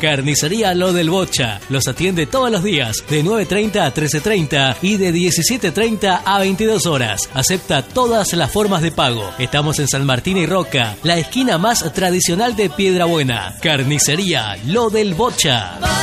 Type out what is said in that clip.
Carnicería Lo del Bocha. Los atiende todos los días, de 9:30 a 13:30 y de 17:30 a 22 horas. Acepta todas las formas de pago. Estamos en San Martín y Roca, la esquina más tradicional de Piedrabuena. Carnicería Lo del Bocha.